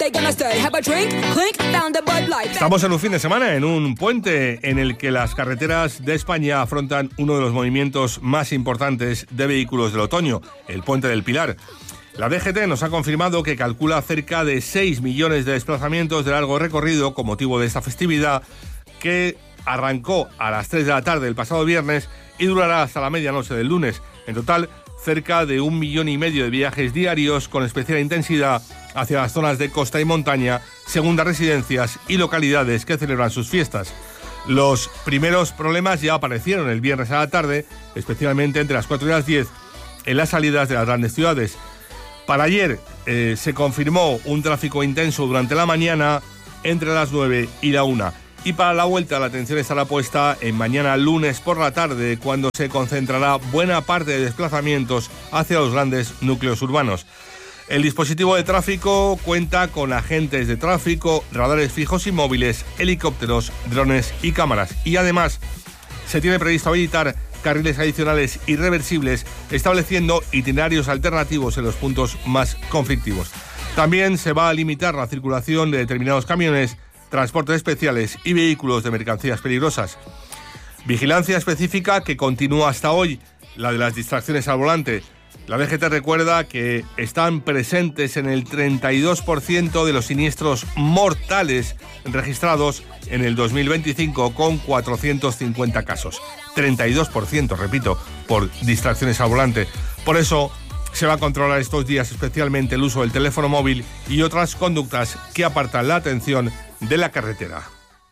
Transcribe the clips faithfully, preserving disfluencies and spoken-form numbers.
Estamos en un fin de semana, en un puente en el que las carreteras de España afrontan uno de los movimientos más importantes de vehículos del otoño, el Puente del Pilar. La D G T nos ha confirmado que calcula cerca de seis millones de desplazamientos de largo recorrido con motivo de esta festividad, que arrancó a las tres de la tarde el pasado viernes y durará hasta la medianoche del lunes. En total, cerca de un millón y medio de viajes diarios con especial intensidad hacia las zonas de costa y montaña, segundas residencias y localidades que celebran sus fiestas. Los primeros problemas ya aparecieron el viernes a la tarde, especialmente entre las cuatro y las diez, en las salidas de las grandes ciudades. Para ayer eh, se confirmó un tráfico intenso durante la mañana entre las nueve y la una. Y para la vuelta la atención estará puesta en mañana lunes por la tarde, cuando se concentrará buena parte de desplazamientos hacia los grandes núcleos urbanos. El dispositivo de tráfico cuenta con agentes de tráfico, radares fijos y móviles, helicópteros, drones y cámaras. Y además se tiene previsto habilitar carriles adicionales y reversibles, estableciendo itinerarios alternativos en los puntos más conflictivos. También se va a limitar la circulación de determinados camiones, transportes especiales y vehículos de mercancías peligrosas. Vigilancia específica que continúa hasta hoy, la de las distracciones al volante. La D G T recuerda que están presentes en el treinta y dos por ciento de los siniestros mortales registrados en el dos mil veinticinco, con cuatrocientos cincuenta casos. treinta y dos por ciento, repito, por distracciones al volante. Por eso se va a controlar estos días especialmente el uso del teléfono móvil y otras conductas que apartan la atención de la carretera.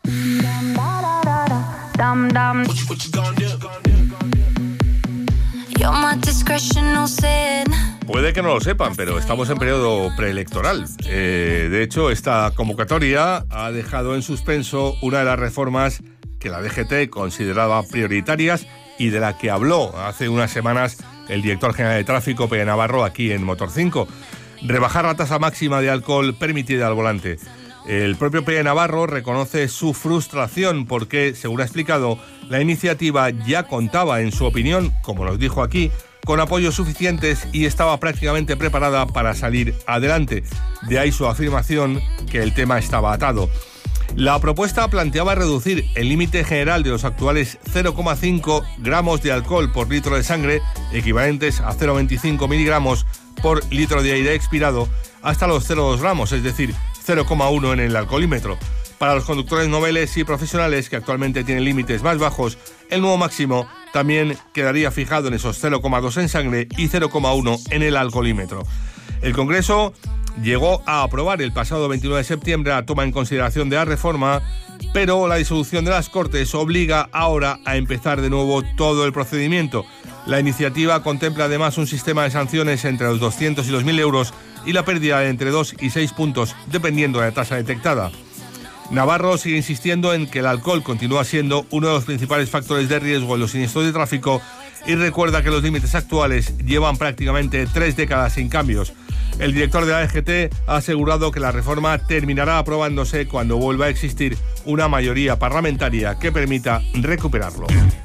Puede que no lo sepan, pero estamos en periodo preelectoral. Eh, de hecho, esta convocatoria ha dejado en suspenso una de las reformas que la D G T consideraba prioritarias y de la que habló hace unas semanas el director general de tráfico, Pere Navarro, aquí en Motor cinco. Rebajar la tasa máxima de alcohol permitida al volante. El propio Pere Navarro reconoce su frustración porque, según ha explicado, la iniciativa ya contaba, en su opinión, como nos dijo aquí, con apoyos suficientes y estaba prácticamente preparada para salir adelante. De ahí su afirmación que el tema estaba atado. La propuesta planteaba reducir el límite general de los actuales cero coma cinco gramos de alcohol por litro de sangre, equivalentes a cero coma veinticinco miligramos por litro de aire expirado, hasta los cero coma dos gramos, es decir, cero coma uno en el alcoholímetro. Para los conductores noveles y profesionales, que actualmente tienen límites más bajos, el nuevo máximo también quedaría fijado en esos cero coma dos en sangre y cero coma uno en el alcoholímetro. El Congreso llegó a aprobar el pasado veintinueve de septiembre la toma en consideración de la reforma, pero la disolución de las Cortes obliga ahora a empezar de nuevo todo el procedimiento. La iniciativa contempla además un sistema de sanciones entre los doscientos y los mil euros y la pérdida de entre dos y seis puntos, dependiendo de la tasa detectada. Navarro sigue insistiendo en que el alcohol continúa siendo uno de los principales factores de riesgo en los siniestros de tráfico y recuerda que los límites actuales llevan prácticamente tres décadas sin cambios. El director de la D G T ha asegurado que la reforma terminará aprobándose cuando vuelva a existir una mayoría parlamentaria que permita recuperarlo.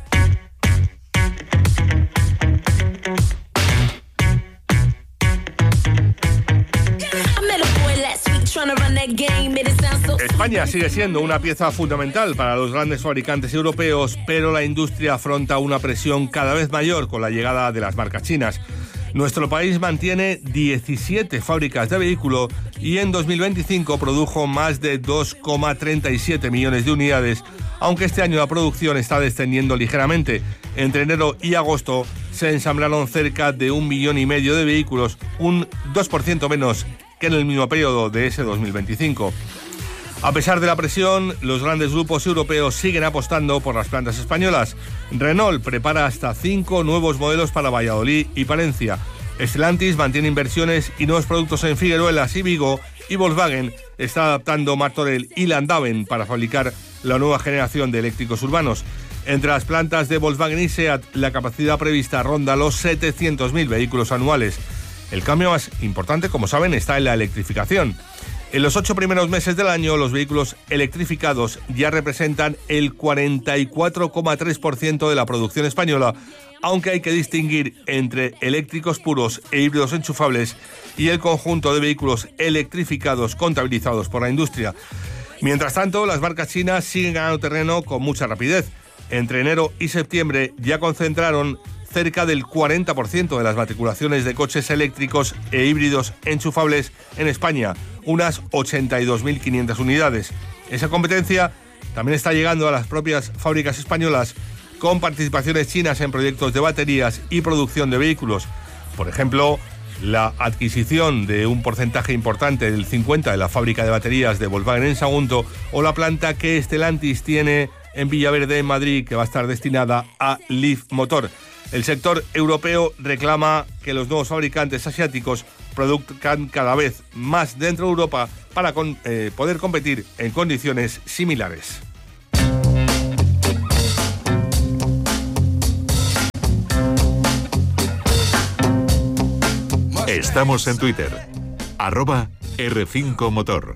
España sigue siendo una pieza fundamental para los grandes fabricantes europeos, pero la industria afronta una presión cada vez mayor con la llegada de las marcas chinas. Nuestro país mantiene diecisiete fábricas de vehículo y en dos mil veinticinco produjo más de dos coma treinta y siete millones de unidades, aunque este año la producción está descendiendo ligeramente. Entre enero y agosto se ensamblaron cerca de un millón y medio de vehículos, un dos por ciento menos que en el mismo periodo de ese dos mil veinticinco. A pesar de la presión, los grandes grupos europeos siguen apostando por las plantas españolas. Renault prepara hasta cinco nuevos modelos para Valladolid y Palencia. Stellantis mantiene inversiones y nuevos productos en Figueruelas y Vigo, y Volkswagen está adaptando Martorell y Landhaven para fabricar la nueva generación de eléctricos urbanos. Entre las plantas de Volkswagen y SEAT, la capacidad prevista ronda los setecientos mil vehículos anuales. El cambio más importante, como saben, está en la electrificación. En los ocho primeros meses del año, los vehículos electrificados ya representan el cuarenta y cuatro coma tres por ciento de la producción española, aunque hay que distinguir entre eléctricos puros e híbridos enchufables y el conjunto de vehículos electrificados contabilizados por la industria. Mientras tanto, las marcas chinas siguen ganando terreno con mucha rapidez. Entre enero y septiembre ya concentraron cerca del cuarenta por ciento de las matriculaciones de coches eléctricos e híbridos enchufables en España, unas ochenta y dos mil quinientas unidades. Esa competencia también está llegando a las propias fábricas españolas, con participaciones chinas en proyectos de baterías y producción de vehículos. Por ejemplo, la adquisición de un porcentaje importante del cincuenta por ciento de la fábrica de baterías de Volkswagen en Sagunto, o la planta que Stellantis tiene en Villaverde, en Madrid, que va a estar destinada a Leapmotor. El sector europeo reclama que los nuevos fabricantes asiáticos produzcan cada vez más dentro de Europa para con, eh, poder competir en condiciones similares. Estamos en Twitter, arroba erre cinco Motor.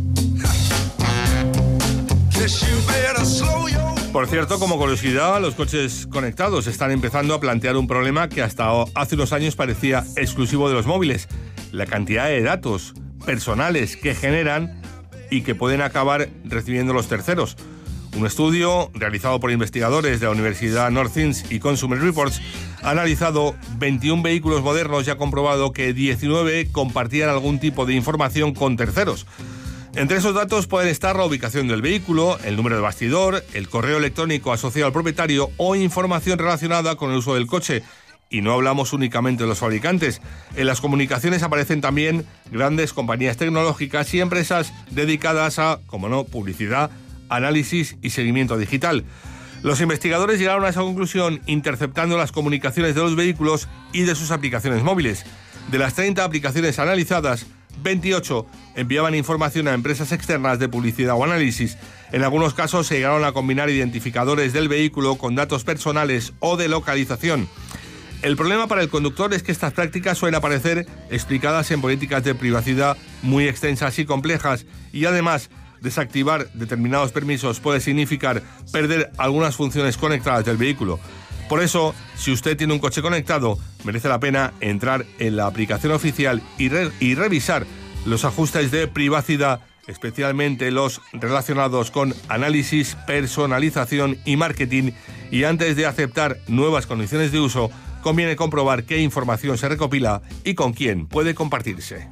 Por cierto, como curiosidad, los coches conectados están empezando a plantear un problema que hasta hace unos años parecía exclusivo de los móviles: la cantidad de datos personales que generan y que pueden acabar recibiendo los terceros. Un estudio realizado por investigadores de la Universidad Northeast y Consumer Reports ha analizado veintiún vehículos modernos y ha comprobado que diecinueve compartían algún tipo de información con terceros. Entre esos datos pueden estar la ubicación del vehículo, el número de bastidor, el correo electrónico asociado al propietario o información relacionada con el uso del coche. Y no hablamos únicamente de los fabricantes. En las comunicaciones aparecen también grandes compañías tecnológicas y empresas dedicadas a, como no, publicidad, análisis y seguimiento digital. Los investigadores llegaron a esa conclusión interceptando las comunicaciones de los vehículos y de sus aplicaciones móviles. De las treinta aplicaciones analizadas, veintiocho enviaban información a empresas externas de publicidad o análisis. En algunos casos se llegaron a combinar identificadores del vehículo con datos personales o de localización. El problema para el conductor es que estas prácticas suelen aparecer explicadas en políticas de privacidad muy extensas y complejas, y además desactivar determinados permisos puede significar perder algunas funciones conectadas del vehículo. Por eso, si usted tiene un coche conectado, merece la pena entrar en la aplicación oficial y, re- y revisar los ajustes de privacidad, especialmente los relacionados con análisis, personalización y marketing, y antes de aceptar nuevas condiciones de uso, conviene comprobar qué información se recopila y con quién puede compartirse.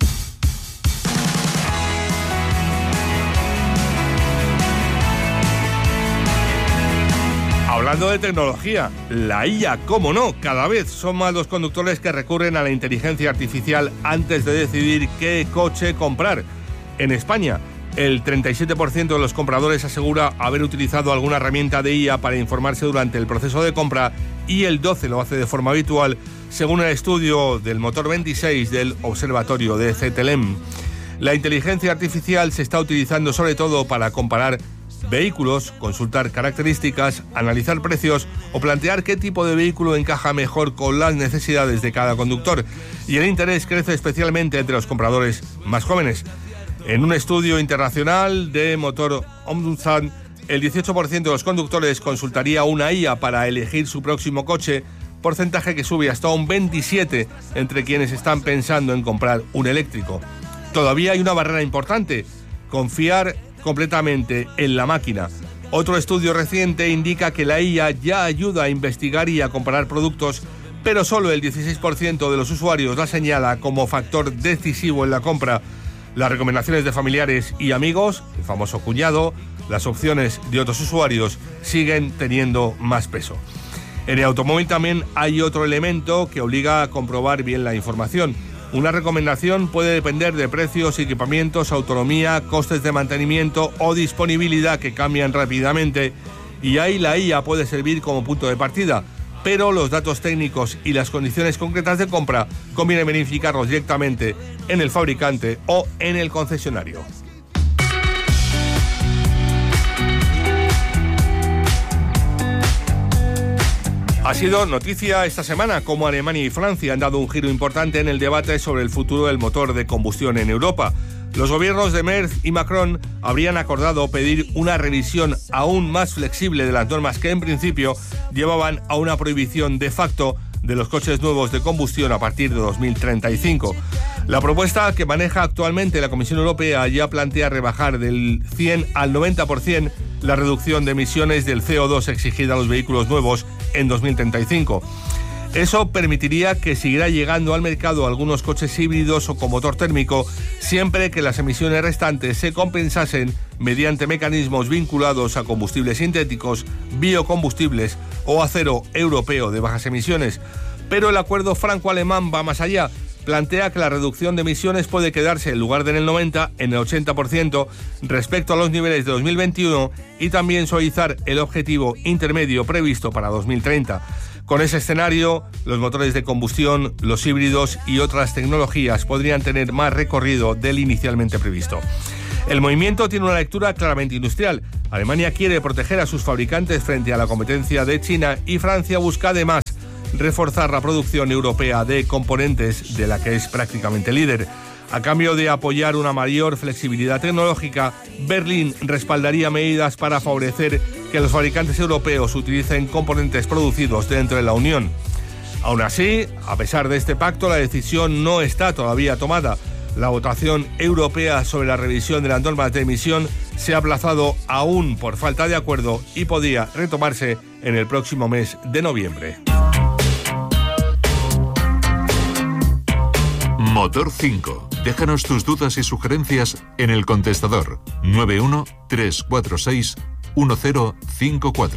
Hablando de tecnología, la I A, cómo no, cada vez son más los conductores que recurren a la inteligencia artificial antes de decidir qué coche comprar. En España, el treinta y siete por ciento de los compradores asegura haber utilizado alguna herramienta de I A para informarse durante el proceso de compra y el doce por ciento lo hace de forma habitual, según el estudio del Motor veintiséis del Observatorio de CETELEM. La inteligencia artificial se está utilizando sobre todo para comparar vehículos, consultar características, analizar precios o plantear qué tipo de vehículo encaja mejor con las necesidades de cada conductor. Y el interés crece especialmente entre los compradores más jóvenes. En un estudio internacional de Motor Ombudsman, el dieciocho por ciento de los conductores consultaría una I A para elegir su próximo coche, porcentaje que sube hasta un veintisiete por ciento entre quienes están pensando en comprar un eléctrico. Todavía hay una barrera importante: confiar completamente en la máquina. Otro estudio reciente indica que la I A ya ayuda a investigar y a comparar productos, pero solo el dieciséis por ciento de los usuarios la señala como factor decisivo en la compra. Las recomendaciones de familiares y amigos, el famoso cuñado, las opciones de otros usuarios siguen teniendo más peso. En el automóvil también hay otro elemento que obliga a comprobar bien la información. Una recomendación puede depender de precios, equipamientos, autonomía, costes de mantenimiento o disponibilidad que cambian rápidamente, y ahí la I A puede servir como punto de partida, pero los datos técnicos y las condiciones concretas de compra conviene verificarlos directamente en el fabricante o en el concesionario. Ha sido noticia esta semana cómo Alemania y Francia han dado un giro importante en el debate sobre el futuro del motor de combustión en Europa. Los gobiernos de Merz y Macron habrían acordado pedir una revisión aún más flexible de las normas que en principio llevaban a una prohibición de facto de los coches nuevos de combustión a partir de dos mil treinta y cinco. La propuesta que maneja actualmente la Comisión Europea ya plantea rebajar del cien al noventa por ciento la reducción de emisiones del C O dos exigida a los vehículos nuevos en dos mil treinta y cinco. Eso permitiría que siguiera llegando al mercado algunos coches híbridos o con motor térmico, siempre que las emisiones restantes se compensasen mediante mecanismos vinculados a combustibles sintéticos, biocombustibles o acero europeo de bajas emisiones. Pero el acuerdo franco-alemán va más allá. Plantea que la reducción de emisiones puede quedarse en lugar de en el noventa, en el ochenta por ciento respecto a los niveles de dos mil veintiuno y también suavizar el objetivo intermedio previsto para dos mil treinta. Con ese escenario, los motores de combustión, los híbridos y otras tecnologías podrían tener más recorrido del inicialmente previsto. El movimiento tiene una lectura claramente industrial. Alemania quiere proteger a sus fabricantes frente a la competencia de China y Francia busca además reforzar la producción europea de componentes de la que es prácticamente líder. A cambio de apoyar una mayor flexibilidad tecnológica, Berlín respaldaría medidas para favorecer que los fabricantes europeos utilicen componentes producidos dentro de la Unión. Aún así, a pesar de este pacto, la decisión no está todavía tomada. La votación europea sobre la revisión de las normas de emisión se ha aplazado aún por falta de acuerdo y podría retomarse en el próximo mes de noviembre. Motor cinco. Déjanos tus dudas y sugerencias en el contestador nueve uno tres cuatro seis uno cero cinco cuatro.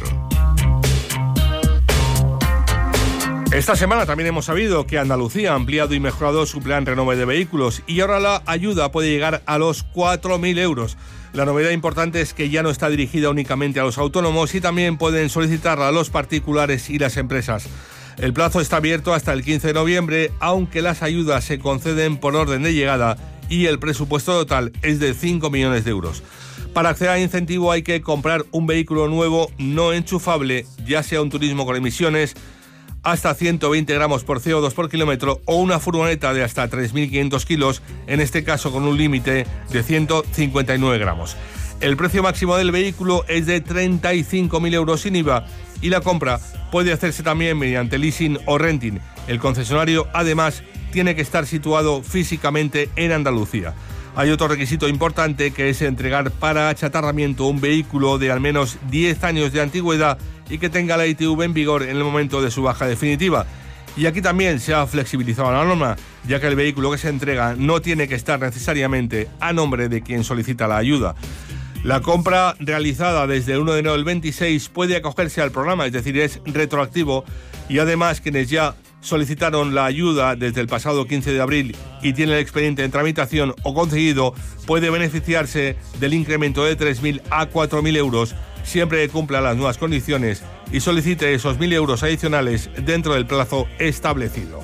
Esta semana también hemos sabido que Andalucía ha ampliado y mejorado su plan renove de vehículos y ahora la ayuda puede llegar a los cuatro mil euros. La novedad importante es que ya no está dirigida únicamente a los autónomos y también pueden solicitarla a los particulares y las empresas. El plazo está abierto hasta el quince de noviembre, aunque las ayudas se conceden por orden de llegada y el presupuesto total es de cinco millones de euros. Para acceder al incentivo hay que comprar un vehículo nuevo no enchufable, ya sea un turismo con emisiones hasta ciento veinte gramos por C O dos por kilómetro o una furgoneta de hasta tres mil quinientos kilos, en este caso con un límite de ciento cincuenta y nueve gramos. El precio máximo del vehículo es de treinta y cinco mil euros sin I V A y la compra puede hacerse también mediante leasing o renting. El concesionario, además, tiene que estar situado físicamente en Andalucía. Hay otro requisito importante que es entregar para achatarramiento un vehículo de al menos diez años de antigüedad y que tenga la I T V en vigor en el momento de su baja definitiva. Y aquí también se ha flexibilizado la norma, ya que el vehículo que se entrega no tiene que estar necesariamente a nombre de quien solicita la ayuda. La compra realizada desde el uno de enero del veintiséis puede acogerse al programa, es decir, es retroactivo, y además quienes ya solicitaron la ayuda desde el pasado quince de abril y tienen el expediente en tramitación o conseguido, puede beneficiarse del incremento de tres mil a cuatro mil euros, siempre que cumpla las nuevas condiciones y solicite esos mil euros adicionales dentro del plazo establecido.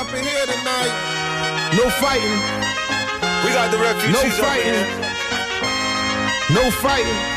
No fighting. We got the refugees. No fighting. No fighting.